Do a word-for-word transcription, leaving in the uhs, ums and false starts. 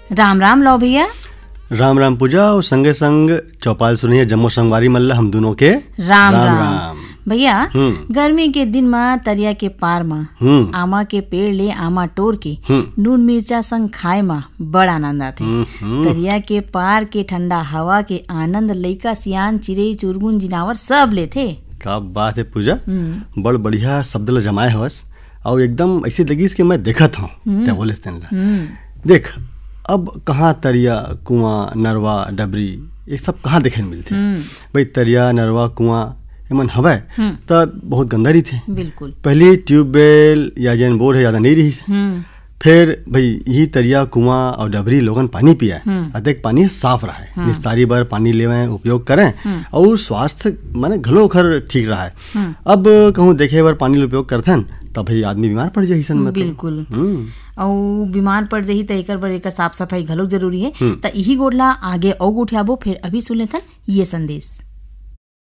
राम राम लो भैया। राम राम पूजा और संगे संग चौपाल सुनिए जम्मो संगवारी मल्ला हम दोनों के राम राम, राम। भैया गर्मी के दिन में तरिया के पार में आमा के पेड़ ले आमा टोर के नून मिर्चा संग खाए में बड़ा आनंद आथे। तरिया के पार के ठंडा हवा के आनंद लइका सियान चिड़ई चुरगुन जिनावर सब लेथे। क्या बात है पूजा, बड़ बढ़िया शब्द ल जमाए हवस और एकदम ऐसी लगी कि मैं देखा था क्या बोले देख अब कहाँ तरिया कुआं नरवा डबरी ये सब कहाँ देखे मिलते भाई। तरिया नरवा कुआं एमन हवे तो बहुत गंदा रही थे। बिल्कुल पहले ट्यूबवेल या जैन बोर है ज्यादा नहीं रही। फिर भाई यही तरिया कुआं और डबरी लोगन पानी पिया अधिक पानी साफ रहा है। निस्तारी बार पानी लेवे उपयोग करें और स्वास्थ्य माने घलो घर ठीक रहा है। अब कहूँ देखे बार पानी उपयोग करथन तब भाई आदमी बीमार पड़ जाही सन में। बिल्कुल और बीमार पड़ जाही तो एकर बर एकर साफ सफाई घलो जरूरी है। तो यही गोडला आगे और उठाबो फिर अभी सुन लेथन ये संदेश।